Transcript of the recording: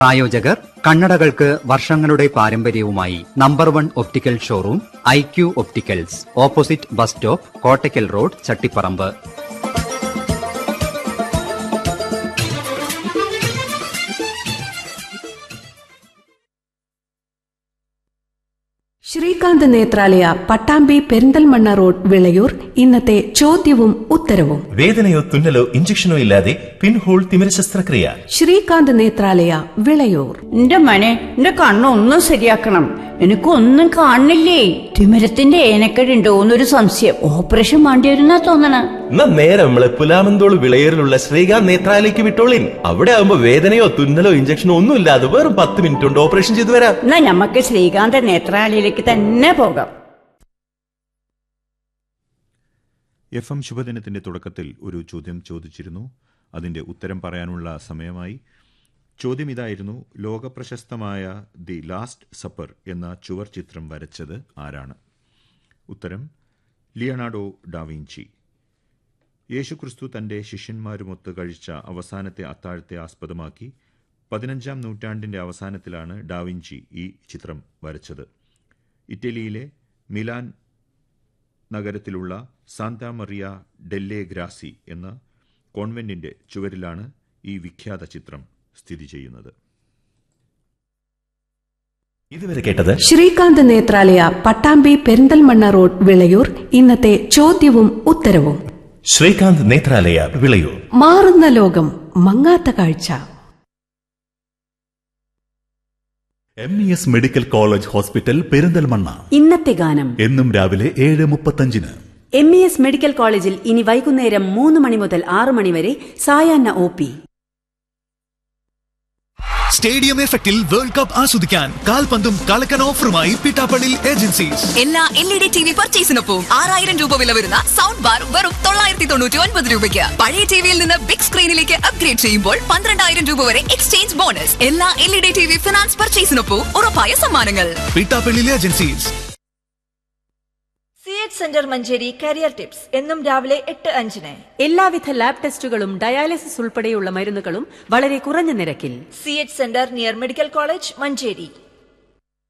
പ്രായോജകർ കണ്ണടകൾക്ക് വർഷങ്ങളുടെ പാരമ്പര്യവുമായി number 1 optical showroom IQ opticals, opposite bus stop, Kottakkal road, Chattiparamba. Srikanth Nethralaya, Pattambi Perinthalmanna road, Vilayur. ഇന്നത്തെ ചോദ്യവും ഉത്തരവും. വേദനയോ തുന്നലോ ഇഞ്ചക്ഷനോ ഇല്ലാതെ പിൻഹോൾ തിമിര ശസ്ത്രക്രിയ. ശ്രീകാന്ത് നേത്രാലയ, വിളയൂർ. എന്റെ മനെ, എന്റെ കണ്ണൊന്നും ശരിയാക്കണം, എനിക്കൊന്നും കാണില്ലേ. തിമിരത്തിന്റെ ഏനക്കേടുണ്ടോന്നൊരു സംശയം. ഓപ്പറേഷൻ വേണ്ടി വരുന്നാ തോന്നണ. എന്നാ നേരെ നമ്മളെ പുലാമന്തോൾ വിളയൂരിലുള്ള ശ്രീകാന്ത് നേത്രാലയ്ക്ക് വിട്ടോളിൻ. അവിടെ ആവുമ്പോ വേദനയോ തുന്നലോ ഇഞ്ചക്ഷനോ ഒന്നും ഇല്ലാതെ വെറും 10 മിനിറ്റ് കൊണ്ട് ഓപ്പറേഷൻ ചെയ്തു വരാം. എന്നാ നമുക്ക് ശ്രീകാന്ത് നേത്രാലയിലേക്ക് തന്നെ പോകാം. FM ശുഭദിനത്തിന്റെ തുടക്കത്തിൽ ഒരു ചോദ്യം ചോദിച്ചിരുന്നു. അതിന്റെ ഉത്തരം പറയാനുള്ള സമയമായി. ചോദ്യം ഇതായിരുന്നു: ലോകപ്രശസ്തമായ ദി ലാസ്റ്റ് സപ്പർ എന്ന ചുവർ ചിത്രം വരച്ചത് ആരാണ്? ഉത്തരം ലിയനാർഡോ ഡാവിഞ്ചി. യേശുക്രിസ്തു തന്റെ ശിഷ്യന്മാരുമൊത്ത് കഴിച്ച അവസാനത്തെ അത്താഴത്തെ ആസ്പദമാക്കി 15-ാം നൂറ്റാണ്ടിന്റെ അവസാനത്തിലാണ് ഡാവിഞ്ചി ഈ ചിത്രം വരച്ചത്. ഇറ്റലിയിലെ Milan നഗരത്തിലുള്ള Santa Mariya delle grassy എന്ന കോൺവെന്റിന്റെ ചുവരിലാണ് ഈ വിഖ്യാത ചിത്രം സ്ഥിതി ചെയ്യുന്നത്. ഇതുവരെ കേട്ടത് ശ്രീകാന്ത് നേത്രാലയ, പട്ടാമ്പി പെരിന്തൽമണ്ണ റോഡ്, വിളയൂർ. ഇന്നത്തെ ചോദ്യവും ഉത്തരവും. ശ്രീകാന്ത് നേത്രാലയ, വിളയൂർ. മാറുന്ന ലോകം, മങ്ങാത്ത കാഴ്ച. MES medical college hospital, Perinthalmanna. ഇന്നത്തെ ഗാനം എന്നും രാവിലെ 7:35. MES മെഡിക്കൽ കോളേജിൽ ഇനി വൈകുന്നേരം 3 മണി മുതൽ 6 മണി വരെ സായാഹ്ന OP. സ്റ്റേഡിയം എഫക്റ്റിൽ വേൾഡ് കപ്പ് ആസ്വദിക്കാൻ കാൽപന്തും കളക്കൻ ഓഫറുമായി പിട്ടാപ്പള്ളി ഏജൻസീസ്. എല്ലാ LED TV പർച്ചേസിനൊപ്പം 6000 രൂപ വില വരുന്ന സൗണ്ട് ബാർ വെറും 999 രൂപയ്ക്ക്. പഴയ ടിവിയിൽ നിന്ന് ബിഗ് സ്ക്രീനിലേക്ക് അപ്ഗ്രേഡ് ചെയ്യുമ്പോൾ 12000 രൂപ വരെ എക്സ്ചേഞ്ച് ബോണസ്. എല്ലാ LED TV ഫിനാൻസ് പർച്ചേസിനൊപ്പം ഉറപ്പായ സമ്മാനങ്ങൾ. Pittappilly agencies. Centre Manjeri career tips എന്നും രാവിലെ 8:05. എല്ലാവിധ ലാബ് ടെസ്റ്റുകളും ഡയാലിസിസ് ഉൾപ്പെടെയുള്ള മരുന്നുകളും വളരെ കുറഞ്ഞ നിരക്കിൽ. CH centre near medical college, Manjeri.